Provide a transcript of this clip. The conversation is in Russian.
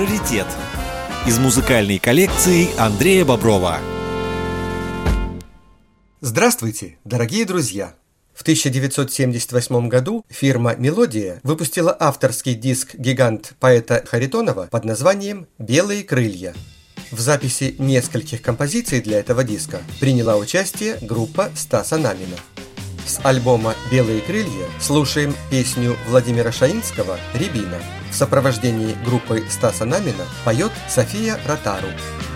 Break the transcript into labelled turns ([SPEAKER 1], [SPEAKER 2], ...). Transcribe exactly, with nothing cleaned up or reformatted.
[SPEAKER 1] Раритет из музыкальной коллекции Андрея Боброва.
[SPEAKER 2] Здравствуйте, дорогие друзья! В тысяча девятьсот семьдесят восьмом году фирма «Мелодия» выпустила авторский диск «Гигант» поэта Харитонова под названием «Белые крылья». В записи нескольких композиций для этого диска приняла участие группа Стаса Намина. С альбома «Белые крылья» слушаем песню Владимира Шаинского «Рябина». В сопровождении группы Стаса Намина поет София Ротару.